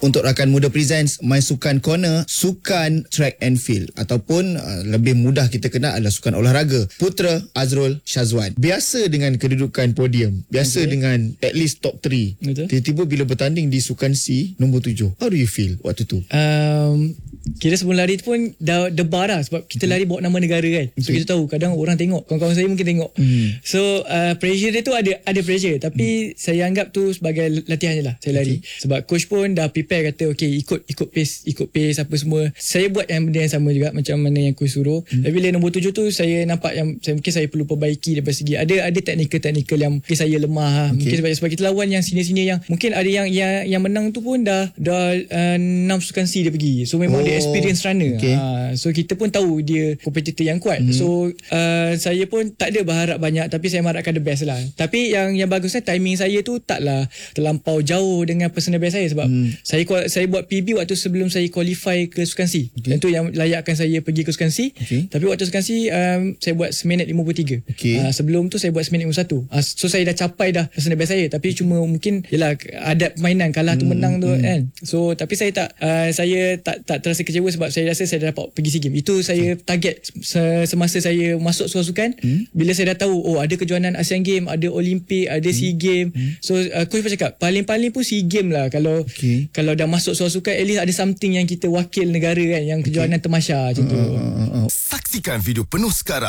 Untuk Rakan Muda Presents My Sukan Corner, sukan track and field ataupun lebih mudah kita kenal adalah sukan olahraga. Putra Azrul Syazwan biasa dengan kedudukan podium, biasa dengan at least top 3. Betul. Tiba-tiba bila bertanding di sukan C nombor 7, how do you feel waktu tu? Kira sebelum lari tu pun dah debar dah, sebab kita lari bawa nama negara kan. So kita tahu kadang orang tengok, kawan-kawan saya mungkin tengok. So pressure dia tu ada pressure, tapi saya anggap tu sebagai latihan je lah saya lari. Sebab coach pun dah prepare, kata okay, ikut pace apa semua. Saya buat yang benda yang sama juga macam mana yang coach suruh. Tapi bila nombor 7 tu saya nampak yang mungkin saya perlu perbaiki daripada segi ada teknikal yang mungkin saya lemah. Mungkin sebab kita lawan yang senior-senior yang mungkin ada yang menang tu pun dah 6 sukan C dia pergi. So memang dia experience runner. So kita pun tahu dia kompetitor yang kuat. So saya pun tak ada berharap banyak, tapi saya mengharapkan the best lah. Tapi yang bagusnya timing saya tu taklah terlampau jauh dengan personal best saya, sebab saya buat PB waktu sebelum saya qualify ke sukan C. Dan tu yang layakkan saya pergi ke sukan C. Tapi waktu sukan C saya buat 1 minit 53. Sebelum tu saya buat 1 minit 51. So saya dah capai dah personal best saya, tapi cuma mungkin yalah adat permainan, kalah tu menang tu kan. So tapi saya tak terasa kecewa sebab saya rasa saya dah dapat pergi SEA Games. Itu saya target semasa saya masuk sukan. Bila saya dah tahu ada kejohanan ASEAN Games, ada Olimpik, ada SEA Games. So coach pun cakap paling-paling pun SEA Games lah, kalau dah masuk sukan at least ada something yang kita wakil negara kan, yang kejohanan temasya macam tu. Saksikan video penuh sekarang